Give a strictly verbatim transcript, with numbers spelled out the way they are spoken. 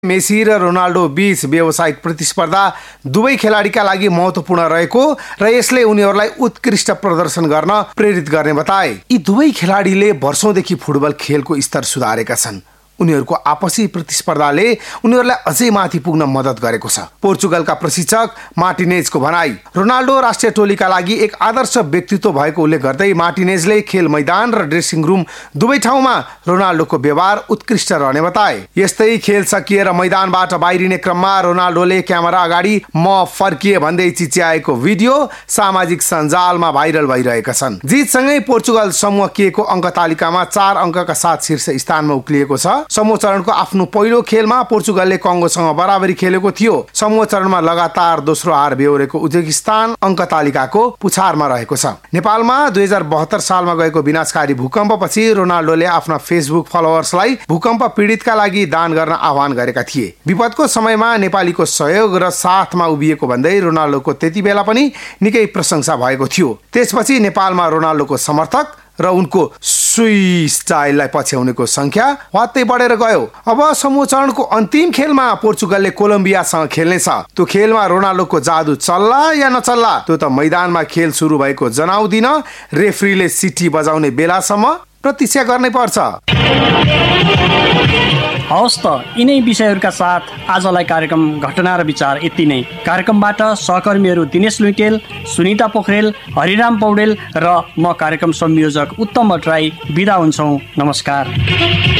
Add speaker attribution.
Speaker 1: Messi र Ronaldo बीच व्यावसायिक प्रतिस्पर्धा दुवै खेलाडीका लागि महत्त्वपूर्ण रहेको र यसले उनीहरूलाई उत्कृष्ट प्रदर्शन गर्न प्रेरित गर्ने बताए। यी दुवै खेलाडीले वर्षौंदेखि फुटबल खेलको स्तर सुधारेका छन्। उनीहरूको आपसी प्रतिस्पर्धाले उनीहरूलाई अझै माथि पुग्न मद्दत गरेको छ। पोर्चुगलका प्रशिक्षक मार्टिनेजको भनाई। रोनाल्डो राष्ट्रिय टोलीका लागि एक आदर्श व्यक्तित्व भएको उल्लेख गर्दै मार्टिनेजले खेल मैदान र ड्रेसिङ रुम दुवै ठाउँमा रोनाल्डोको व्यवहार उत्कृष्ट रहने बताए। यस्तै खेल सकिएर मैदानबाट बाहिरिने क्रममा रोनाल्डोले क्यामेरा अगाडि म फर्किए भन्दै चिच्याएको भिडियो सामाजिक सञ्जालमा भाइरल भइरहेका छन्। जितसँगै पोर्चुगल समूह के को अङ्क तालिकामा चार अङ्कका साथ शीर्ष स्थानमा उक्लिएको छ। समूह चरणको आफ्नो पहिलो खेलमा पोर्चुगलले कङ्गोसँग बराबरी खेलेको थियो। समूह चरणमा लगातार दोस्रो हार बेहोरेको उज्बेकिस्तान अङ्क तालिकाको पुछारमा रहेको छ। नेपालमा दुई हजार बहत्तर सालमा गएको विनाशकारी भूकम्पपछि रोनाल्डोले आफ्ना फेसबुक फलोवर्सलाई भूकम्प पीडितका लागि दान गर्न आह्वान गरेका थिए। विपदको समयमा नेपालीको सहयोग र साथमा उभिएको भन्दै रोनाल्डोको त्यति बेला पनि निकै प्रशंसा भएको थियो। त्यसपछि नेपालमा रोनाल्डोको समर्थक र उनको सुई स्टाइललाई पछ्याउनेको संख्या वात्तै बढेर गयो। अब समूह चरणको अन्तिम खेलमा पोर्चुगलले कोलम्बियासँग खेल्नेछ। त्यो खेलमा रोनाल्डोको जादु चल्ला या नचल्ला त्यो त मैदानमा खेल सुरु भएको जनाउँदिन रेफ्रीले सिटी बजाउने बेलासम्म प्रतीक्षा गर्नै पर्छ।
Speaker 2: हवस् त, यिनै विषयहरूका साथ आजलाई कार्यक्रम घटना र विचार यति नै। कार्यक्रमबाट सहकर्मीहरू दिनेश लुइटेल, सुनिता पोखरेल, हरिराम पौडेल र म कार्यक्रम संयोजक उत्तम भट्टराई बिदा हुन्छौँ। नमस्कार।